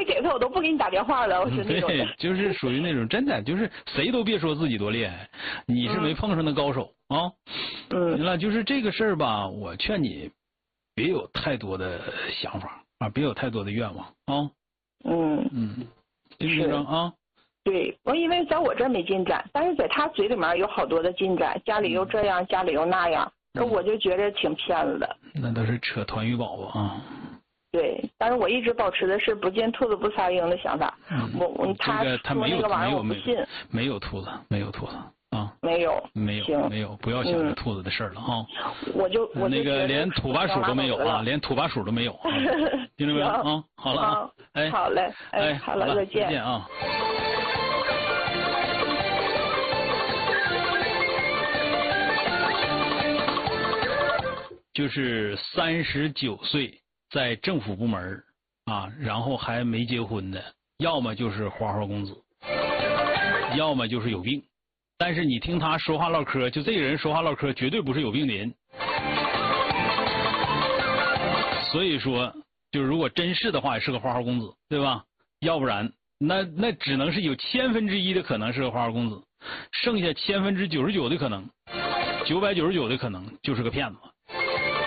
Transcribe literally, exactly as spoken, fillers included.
给他，我都不给你打电话了。我是那种的。 对，就是属于那种真的，就是谁都别说自己多厉害，你是没碰上的高手啊。嗯。行了，就是这个事儿吧，我劝你别有太多的想法啊，别有太多的愿望啊。嗯嗯，听明白啊？ 对，我因为在我这儿没进展，但是在他嘴里面有好多的进展，家里又这样，家里又那样，那、嗯、我就觉得挺骗子的。 那都是扯团鱼宝宝啊。 对，但是我一直保持的是不见兔子不撒鹰的想法。嗯、我我他说那个玩意儿我不信。 没有兔子，没有兔子啊。 没有。 没有，没有，不要想着兔子的事了啊。 我就我就那个连土拨鼠都没有啊，连土拨鼠都没有。啊、听着没有啊？好了啊，哎， 好嘞，哎，好了，再见。 再见啊。就是三十九岁在政府部门啊，然后还没结婚的，要么就是花花公子，要么就是有病。但是你听他说话唠嗑，就这个人说话唠嗑绝对不是有病的人。所以说，就如果真是的话，也是个花花公子，对吧？要不然，那那只能是有千分之一的可能是个花花公子，剩下千分之九十九的可能，九百九十九的可能就是个骗子。